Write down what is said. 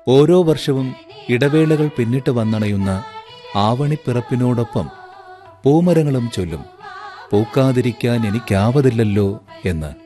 ഓരോ വർഷവും ഇടവേളകൾ പിന്നിട്ട് വന്നണയുന്ന ആവണിപ്പിറപ്പിനോടൊപ്പം പൂമരങ്ങളും ചൊല്ലും പൂക്കാതിരിക്കാൻ എനിക്കാവതില്ലല്ലോ എന്ന്.